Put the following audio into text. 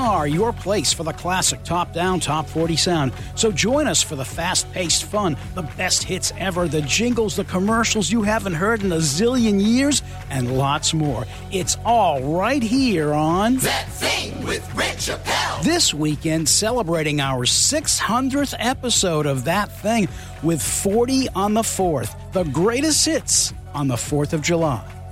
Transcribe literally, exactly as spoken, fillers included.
are your place for the classic top-down, top forty sound. So join us for the fast-paced fun, the best hits ever, the jingles, the commercials you haven't heard in a zillion years, and lots more. It's all right here on That Thing with Rich Chappelle. This weekend, celebrating our six hundredth episode of That Thing with forty on the fourth. The greatest hits on the fourth of July.